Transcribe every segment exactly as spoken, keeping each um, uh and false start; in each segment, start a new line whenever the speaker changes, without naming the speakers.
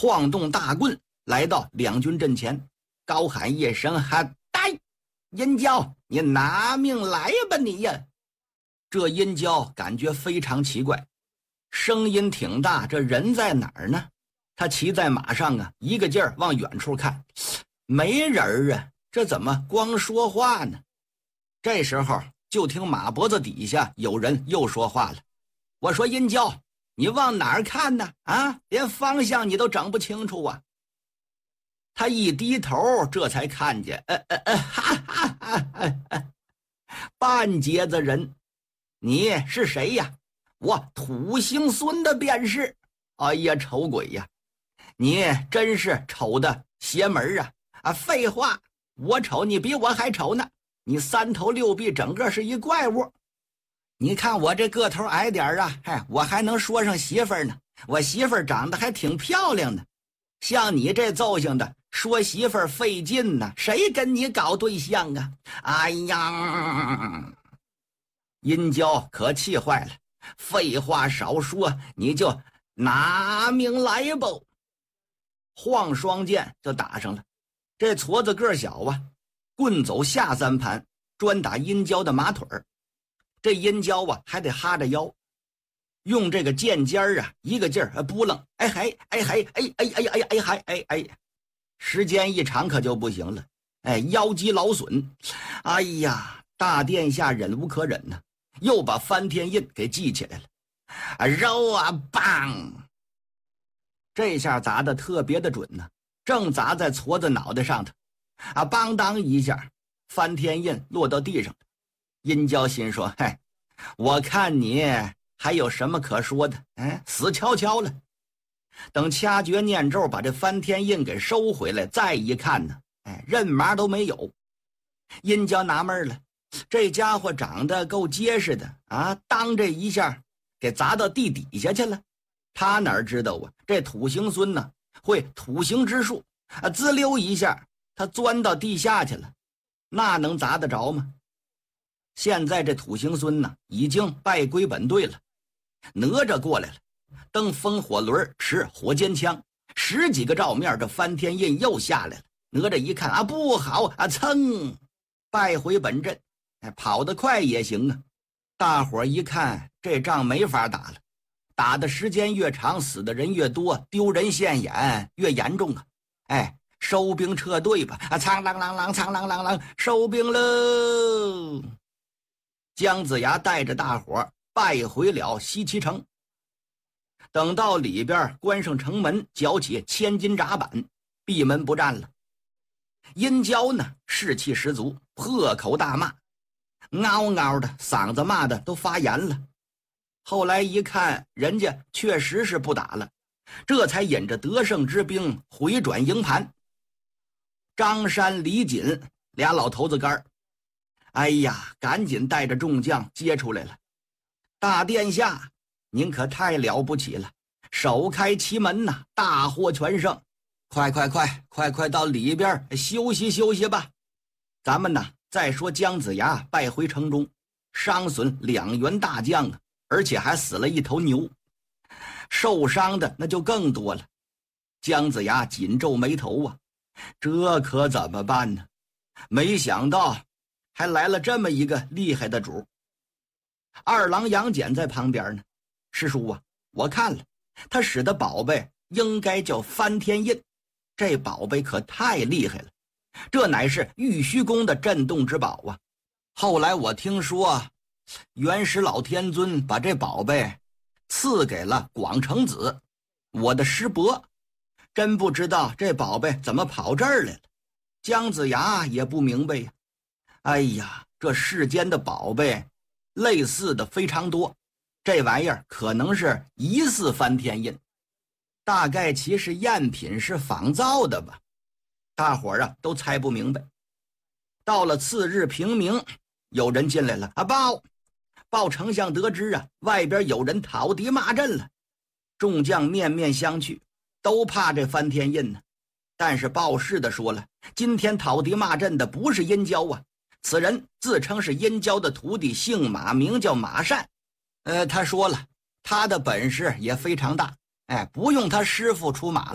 晃动大棍来到两军阵前，高喊一声：“哈呆！殷郊，你拿命来吧你呀！”这殷郊感觉非常奇怪，声音挺大，这人在哪儿呢？他骑在马上啊，一个劲儿往远处看，没人啊，这怎么光说话呢？这时候就听马脖子底下有人又说话了：“我说殷郊，你往哪儿看呢？啊，连方向你都整不清楚啊！”他一低头，这才看见，呃呃呃，哈哈哈哈哈！半截子人，你是谁呀？我土行孙的便是。哎呀，丑鬼呀！你真是丑的邪门啊！啊，废话，我丑，你比我还丑呢！你三头六臂，整个是一怪物。你看我这个头矮点啊，嗨，我还能说上媳妇儿呢。我媳妇儿长得还挺漂亮呢。像你这揍性的，说媳妇儿费劲呢，谁跟你搞对象啊？哎呀！殷郊可气坏了，废话少说，你就拿命来吧！晃双剑就打上了。这矬子个小啊，棍走下三盘，专打殷郊的马腿儿。这殷郊啊，还得哈着腰，用这个剑尖儿啊，一个劲儿扑棱，哎嗨，哎嗨，哎哎哎哎哎嗨，哎哎，时间一长可就不行了，哎，腰肌劳损。哎呀，大殿下忍无可忍呢、啊，又把翻天印给记起来了。啊，肉啊，棒！这下砸的特别的准呢、啊，正砸在矬子脑袋上头，啊，邦当一下，翻天印落到地上了。殷郊心说：“嗨，我看你还有什么可说的？哎，死翘翘了。”等掐诀念咒，把这翻天印给收回来，再一看呢，哎，刃麻都没有。殷郊纳闷了，这家伙长得够结实的啊，当这一下给砸到地底下去了。他哪知道啊，这土行孙呢会土行之术啊，滋溜一下他钻到地下去了，那能砸得着吗？现在这土行孙呢已经败归本队了。哪吒过来了，蹬风火轮，持火尖枪，十几个照面，这翻天印又下来了。哪吒一看啊，不好啊，噌，败回本阵。哎，跑得快也行啊。大伙一看这仗没法打了，打的时间越长，死的人越多，丢人现眼越严重啊！哎，收兵撤退吧！啊，苍啷啷啷，苍啷啷啷，收兵喽！姜子牙带着大伙败回了西岐城。等到里边关上城门，搅起千斤闸板，闭门不战了。殷郊呢，士气十足，破口大骂，嗷嗷的，嗓子骂的都发炎了。后来一看，人家确实是不打了，这才引着得胜之兵回转营盘。张山、李锦俩老头子干，哎呀，赶紧带着众将接出来了。大殿下，您可太了不起了，首开奇门呐，大获全胜，快快快快快到里边休息休息吧。咱们呢再说姜子牙败回城中，伤损两员大将啊，而且还死了一头牛，受伤的那就更多了。姜子牙紧皱眉头啊，这可怎么办呢？没想到还来了这么一个厉害的主。二郎杨戬在旁边呢，师叔啊，我看了，他使的宝贝应该叫翻天印，这宝贝可太厉害了，这乃是玉虚宫的镇洞之宝啊。后来我听说元始老天尊把这宝贝赐给了广成子，我的师伯，真不知道这宝贝怎么跑这儿来了。姜子牙也不明白呀。哎呀，这世间的宝贝类似的非常多，这玩意儿可能是疑似翻天印，大概其是赝品，是仿造的吧，大伙儿啊都猜不明白。到了次日平明，有人进来了啊，报报丞相得知啊，外边有人讨敌骂阵了。众将面面相觑，都怕这翻天印呢。但是报事的说了，今天讨敌骂阵的不是殷郊啊，此人自称是殷郊的徒弟，姓马，名叫马善。呃，他说了，他的本事也非常大，哎，不用他师傅出马了，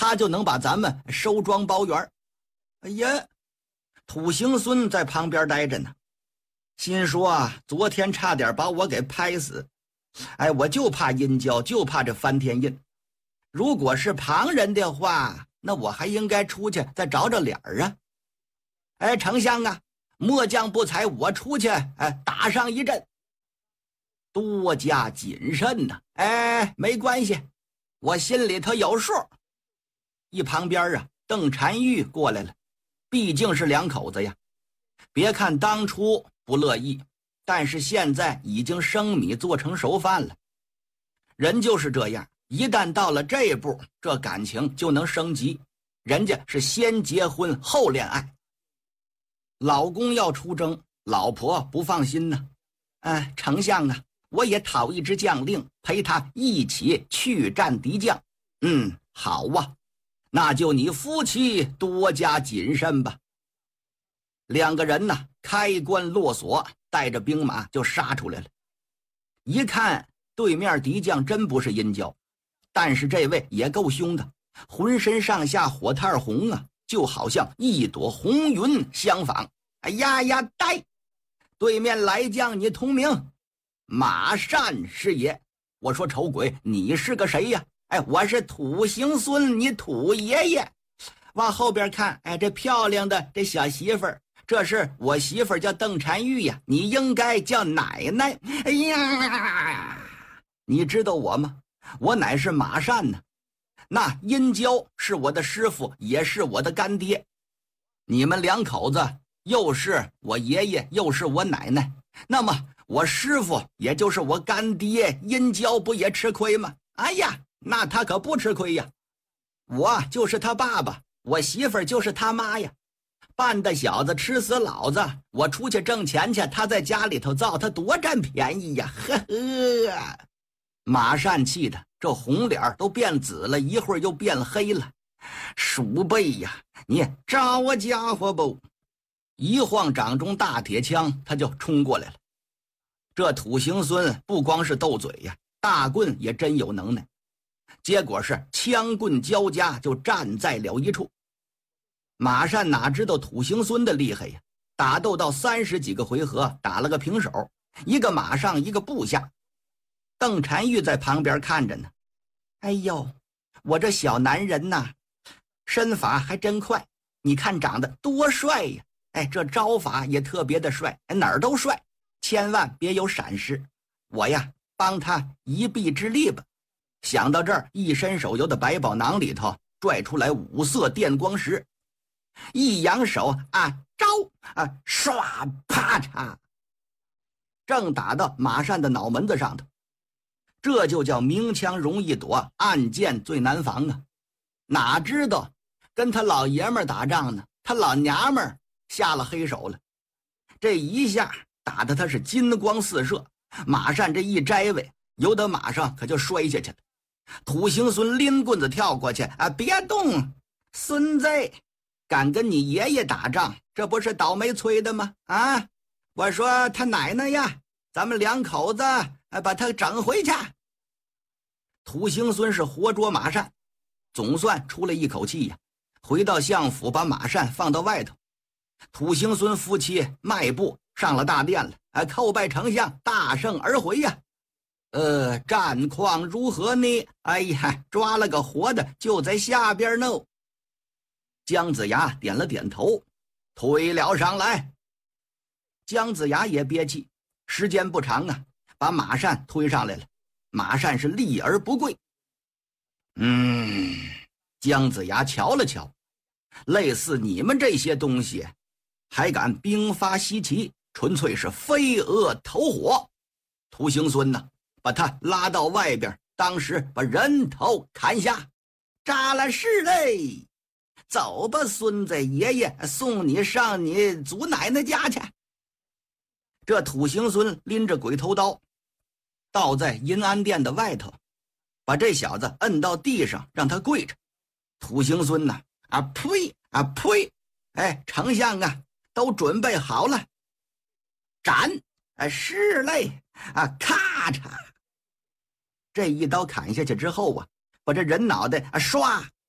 他就能把咱们收庄包圆。哎呀，土行孙在旁边待着呢，心说啊，昨天差点把我给拍死。哎，我就怕阴交，就怕这翻天印。如果是旁人的话，那我还应该出去再找找脸儿啊。哎，丞相啊，末将不才，我出去哎打上一阵，多加谨慎呐、啊。哎，没关系，我心里头有数。一旁边啊，邓婵玉过来了，毕竟是两口子呀。别看当初不乐意，但是现在已经生米做成熟饭了。人就是这样，一旦到了这一步，这感情就能升级。人家是先结婚后恋爱。老公要出征，老婆不放心呢。哎，丞相啊，我也讨一支将令，陪他一起去战敌将。嗯，好啊，那就你夫妻多加谨慎吧。两个人呢，开关落锁，带着兵马就杀出来了。一看对面敌将真不是阴交，但是这位也够凶的，浑身上下火炭红啊，就好像一朵红云相仿。哎呀呀，呆！对面来将你同名，马善是也。我说丑鬼，你是个谁呀？哎，我是土行孙，你土爷爷。往后边看，哎，这漂亮的这小媳妇儿，这是我媳妇儿叫邓婵玉呀，你应该叫奶奶。哎呀，你知道我吗？我乃是马善呢。那殷郊是我的师傅，也是我的干爹。你们两口子又是我爷爷又是我奶奶，那么我师傅也就是我干爹殷郊不也吃亏吗？哎呀，那他可不吃亏呀。我就是他爸爸，我媳妇儿就是他妈呀。半大小子吃死老子，我出去挣钱去，他在家里头造，他多占便宜呀。呵呵，马善气的这红脸都变紫了，一会儿又变黑了。鼠辈呀，你招我家伙不？一晃掌中大铁枪，他就冲过来了。这土行孙不光是斗嘴呀，大棍也真有能耐。结果是枪棍交加，就战在了一处。马善哪知道土行孙的厉害呀，打斗到三十几个回合，打了个平手，一个马上一个部下。邓婵玉在旁边看着呢。哎呦，我这小男人呐，身法还真快，你看长得多帅呀。哎，这招法也特别的帅，哪儿都帅，千万别有闪失。我呀，帮他一臂之力吧。想到这儿，一伸手由的百宝囊里头拽出来五色电光石，一扬手啊，招啊，唰啪嚓，正打到马善的脑门子上头。这就叫明枪容易躲，暗箭最难防啊！哪知道跟他老爷们儿打仗呢，他老娘们儿下了黑手了。这一下打得他是金光四射，马善这一摘位，由得马上可就摔下去了。土行孙拎棍子跳过去啊，别动，孙子，敢跟你爷爷打仗，这不是倒霉催的吗？啊，我说他奶奶呀，咱们两口子把他整回去。土行孙是活捉马善，总算出了一口气呀。回到相府，把马善放到外头。土行孙夫妻迈步上了大殿了，啊，叩拜丞相，大胜而回呀。呃，战况如何呢？哎呀，抓了个活的，就在下边呢。姜子牙点了点头，推了上来。姜子牙也憋气，时间不长啊，把马善推上来了。马善是立而不跪。嗯，姜子牙瞧了瞧，类似你们这些东西，还敢兵发西岐，纯粹是飞蛾投火。土行孙呢，把他拉到外边，当时把人头砍下，扎了是嘞。走吧，孙子，爷爷送你上你祖奶奶家去。这土行孙拎着鬼头刀，倒在银安殿的外头，把这小子摁到地上，让他跪着。土行孙呐，啊呸啊呸！哎，丞相啊，都准备好了，斩！啊，是嘞！啊，咔嚓！这一刀砍下去之后啊，把这人脑袋啊唰